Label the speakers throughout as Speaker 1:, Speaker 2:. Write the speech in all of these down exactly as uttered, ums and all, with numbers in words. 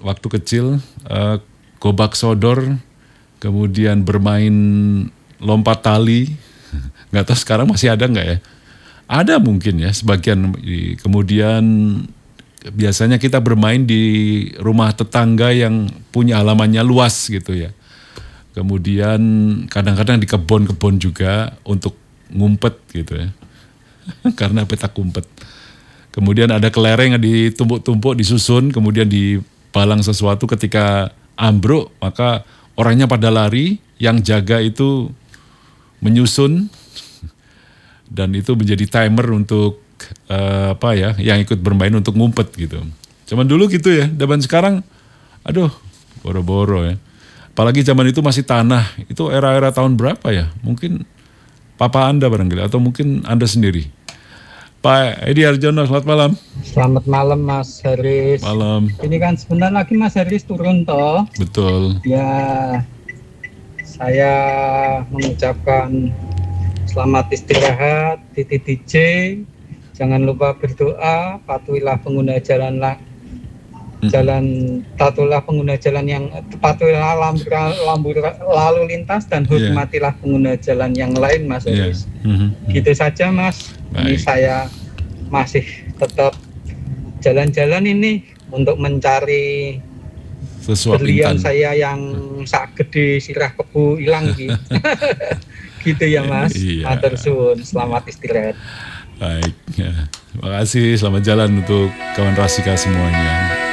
Speaker 1: waktu kecil uh, gobak sodor, kemudian bermain lompat tali. Nggak tahu sekarang masih ada nggak ya? Ada mungkin ya sebagian. Kemudian biasanya kita bermain di rumah tetangga yang punya halamannya luas gitu ya. Kemudian kadang-kadang di kebun-kebun juga untuk ngumpet gitu ya. Karena petak umpet. Kemudian ada kelereng yang ditumpuk-tumpuk, disusun, kemudian dibalang sesuatu ketika ambruk, maka orangnya pada lari, yang jaga itu menyusun, dan itu menjadi timer untuk uh, apa ya, yang ikut bermain untuk ngumpet gitu. Cuman dulu gitu ya, zaman sekarang, aduh, boro-boro ya. Apalagi zaman itu masih tanah, itu era-era tahun berapa ya? Mungkin papa Anda barangkali, atau mungkin Anda sendiri. Pak Edi Harjono, selamat malam.
Speaker 2: Selamat malam Mas Haris.
Speaker 1: Malam.
Speaker 2: Ini kan sebentar lagi Mas Haris turun toh.
Speaker 1: Betul.
Speaker 2: Ya, saya mengucapkan selamat istirahat di T D J. Jangan lupa berdoa, patuhilah pengguna jalan lah. Jalan tatulah pengguna jalan yang patuhilah lampu, lampu lalu lintas dan hormatilah yeah. pengguna jalan yang lain Mas Haris. Yeah. Mm-hmm. Gitu saja Mas. Baik. Ini saya masih tetap jalan-jalan ini untuk mencari
Speaker 1: sesuatu
Speaker 2: berlian saya yang sak gede sirah kebu hilang gitu. Gitu ya Mas.
Speaker 1: Iya.
Speaker 2: Matur suwun, selamat istirahat.
Speaker 1: Baik, ya. Terima kasih, selamat jalan untuk kawan Rasika semuanya.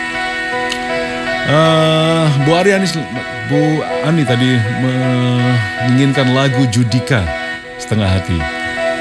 Speaker 1: Uh, Bu Aryani, Bu Ani tadi menginginkan lagu Judika, Setengah Hati.